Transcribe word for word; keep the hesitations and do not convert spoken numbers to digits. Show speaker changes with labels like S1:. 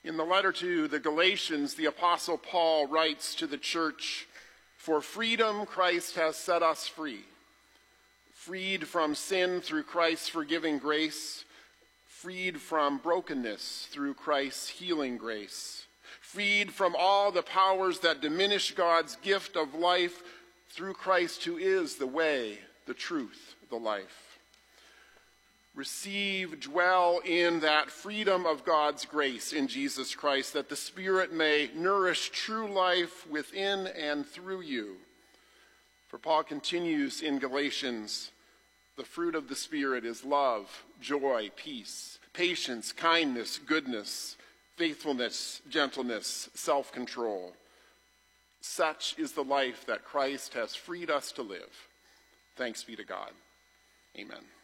S1: In the letter to the Galatians, the Apostle Paul writes to the church, "For freedom Christ has set us free, freed from sin through Christ's forgiving grace, freed from brokenness through Christ's healing grace, freed from all the powers that diminish God's gift of life through Christ who is the way, the truth, the life." Receive, dwell in that freedom of God's grace in Jesus Christ, that the Spirit may nourish true life within and through you. For Paul continues in Galatians, the fruit of the Spirit is love, joy, peace, patience, kindness, goodness, faithfulness, gentleness, self-control. Such is the life that Christ has freed us to live. Thanks be to God. Amen.